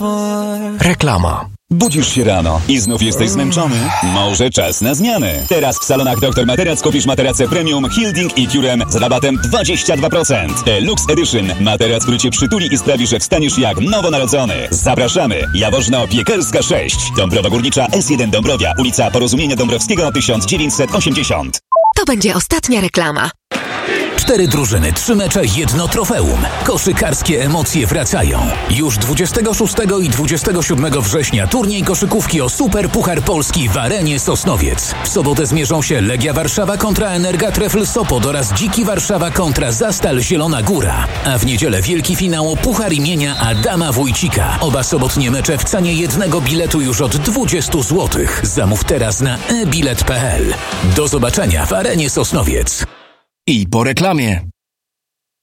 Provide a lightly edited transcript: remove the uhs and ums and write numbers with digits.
Reklama. Budzisz się rano i znów jesteś zmęczony? Może czas na zmianę. Teraz w salonach Dr Materac kupisz materace premium Hilding i Curem z rabatem 22%. Deluxe Edition. Materac, który cię przytuli i sprawi, że wstaniesz jak nowonarodzony. Zapraszamy. Jaworzno-Piekarska 6. Dąbrowa Górnicza S1 Dąbrowia. Ulica Porozumienia Dąbrowskiego 1980. To będzie ostatnia reklama. 4 drużyny, 3 mecze, 1 trofeum. Koszykarskie emocje wracają. Już 26 i 27 września turniej koszykówki o Super Puchar Polski w Arenie Sosnowiec. W sobotę zmierzą się Legia Warszawa kontra Energa Trefl Sopot oraz Dziki Warszawa kontra Zastal Zielona Góra. A w niedzielę wielki finał Puchar imienia Adama Wójcika. Oba sobotnie mecze w cenie jednego biletu już od 20 zł. Zamów teraz na ebilet.pl. Do zobaczenia w Arenie Sosnowiec. I po reklamie.